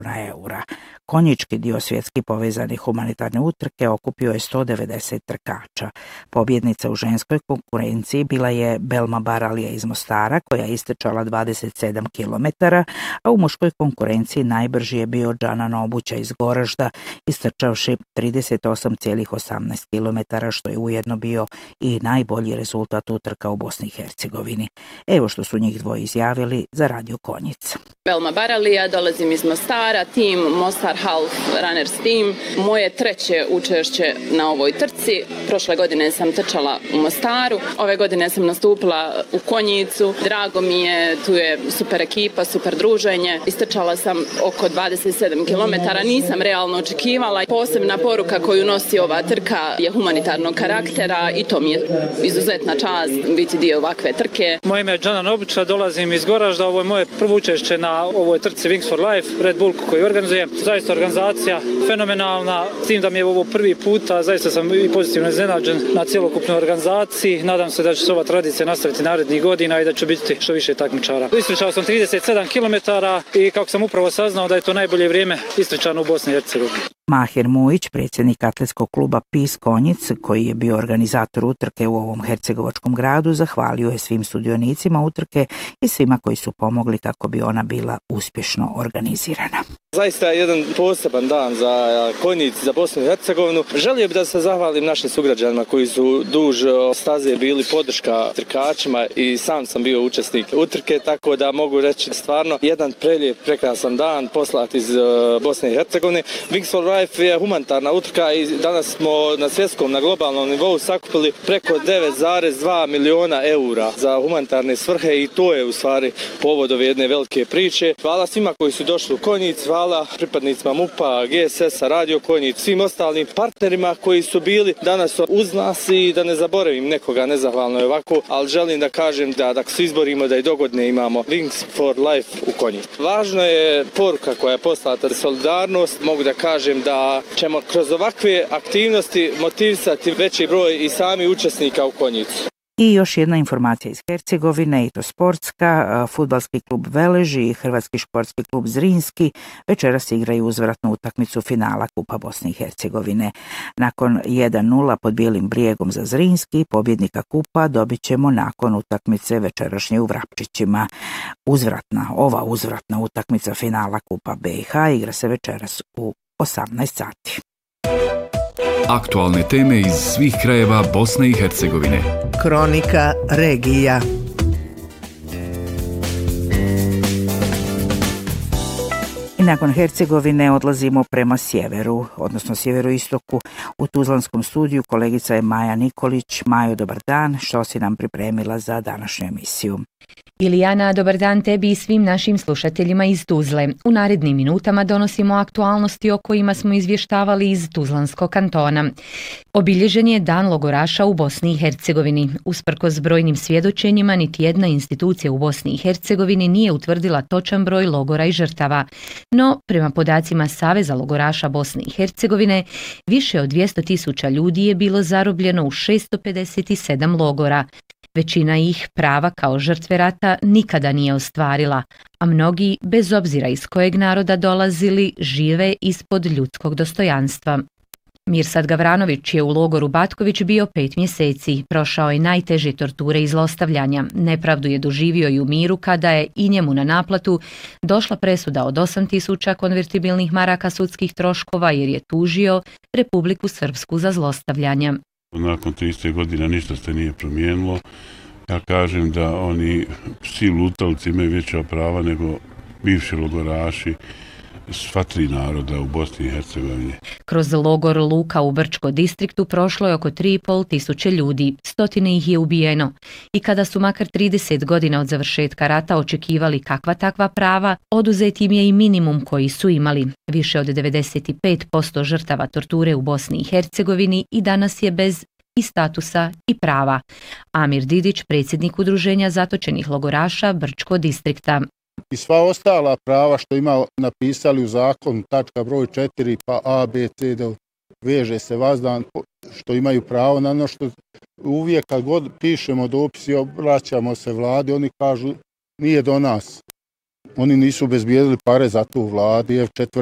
eura. Konjički dio svjetski povezane humanitarne utrke okupio je 190 trkača. Pobjednica u ženskoj konkurenciji bila je Belma Baralija iz Mostara, koja je istrčala 27 km, a u muškoj konkurenciji najbrži je bio Džanan Obuća iz Goražda, istrčavši 38,18 km, što je ujedno bio i najbolji rezultat utrka u Bosni i Hercegovini. Evo što su njih dvoje izjavili za Radio Konjic. Belma Baralija, dolazim iz Mostara, tim Mostar Half Runners Team. Moje treće učešće na ovoj trci. Prošle godine sam trčala u Mostaru, ove godine sam nastupila u Konjicu. Drago mi je, tu je super ekipa, super druženje. Istrčala sam oko 27 km, nisam realno očekivala. Posebna poruka koju nosi ova trka je humanitarnog karaktera i to mi je izuzetna čast biti dio ovakve trke. Moje ime je Džanan Obuća, dolazim iz Goražda, ovo je moje prvo učešće na ovoj trci Wings for Life, Red Bull koji organizuje. Zaista organizacija fenomenalna, s tim da mi je ovo prvi puta, zaista sam i pozitivno iznenađen na cjelokupnoj organizaciji. Nadam se da će se ova tradicija nastaviti narednih godina i da će biti što više takmičara. Istrčao sam 37 km i kako sam upravo saznao da je to najbolje vrijeme istrčano u Bosni i Hercegovini. Mahir Mujić, predsjednik atletskog kluba PIS Konjic, koji je bio organizator utrke u ovom hercegovačkom gradu, zahvalio je svim sudionicima utrke i svima koji su pomogli kako bi ona bila uspješno organizirana. Zaista je jedan poseban dan za Konjic, za Bosnu i Hercegovinu. Želio bih da se zahvalim našim sugrađanima koji su duž staze bili podrška trkačima i sam sam bio učesnik utrke, tako da mogu reći stvarno jedan prelijep, prekrasan dan poslat iz Bosne i Hercegovine. Wings for Life je humanitarna utrka i danas smo na svjetskom, na globalnom nivou sakupili preko 9,2 miliona eura za humanitarne svrhe i to je u stvari povod ove jedne velike priče. Hvala svima koji su došli u Konjic, hvala pripadnicima MUP-a, GSS-a, Radio Konjic, svim ostalim partnerima koji su bili danas uz nas i da ne zaboravim nekoga, nezahvalno je ovako, ali želim da kažem da se izborimo da i dogodne imamo Wings for Life u Konjic. Važno je poruka koja je poslata solidarnost, mogu da kažem da ćemo kroz ovakve aktivnosti motivisati veći broj i sami učesnika u Konjicu. I još jedna informacija iz Hercegovine, i to sportska. Fudbalski klub Veleži i Hrvatski športski klub Zrinski večeras igraju uzvratnu utakmicu finala Kupa Bosne i Hercegovine. Nakon 1:0 pod Bijelim brijegom za Zrinski, pobjednika kupa dobit ćemo nakon utakmice večerašnje u Vrapčićima. Ova uzvratna utakmica finala Kupa BiH igra se večeras u 18 sati. Aktualne teme iz svih krajeva Bosne i Hercegovine. Kronika regija. I nakon Hercegovine odlazimo prema sjeveru, odnosno sjeveroistoku. U Tuzlanskom studiju kolegica je Maja Nikolić. Majo, dobar dan. Što si nam pripremila za današnju emisiju? Ilijana, dobar dan tebi i svim našim slušateljima iz Tuzle. U narednim minutama donosimo aktualnosti o kojima smo izvještavali iz Tuzlanskog kantona. Obilježen je Dan logoraša u Bosni i Hercegovini. Usprkos brojnim svjedočenjima, niti jedna institucija u Bosni i Hercegovini nije utvrdila točan broj logora i žrtava. No, prema podacima Saveza logoraša Bosne i Hercegovine, više od 200.000 ljudi je bilo zarobljeno u 657 logora. Većina ih prava kao žrtve rata nikada nije ostvarila, a mnogi, bez obzira iz kojeg naroda dolazili, žive ispod ljudskog dostojanstva. Mirsad Gavranović je u logoru Batković bio 5 mjeseci, prošao je najteže torture i zlostavljanja. Nepravdu je doživio i u miru kada je i njemu na naplatu došla presuda od 8.000 konvertibilnih maraka sudskih troškova jer je tužio Republiku Srpsku za zlostavljanja. Nakon 30 godina ništa se nije promijenilo. Ja kažem da oni svi lutalici imaju veća prava nego bivši logoraši sva tri naroda u Bosni i Hercegovini. Kroz logor Luka u Brčko distriktu prošlo je oko 3.500 ljudi, stotine ih je ubijeno. I kada su makar 30 godina od završetka rata očekivali kakva takva prava, oduzet im je i minimum koji su imali. Više od 95% žrtava torture u Bosni i Hercegovini i danas je bez i statusa i prava. Amir Didić, predsjednik udruženja zatočenih logoraša Brčko distrikta. I sva ostala prava što ima napisali u zakon, tačka broj 4, pa A, B, C, D, veže se vazdan, što imaju pravo na ono što uvijek kad god pišemo dopis i obraćamo se vladi, oni kažu nije do nas. oni nisu obezbijedili pare za tu vladi,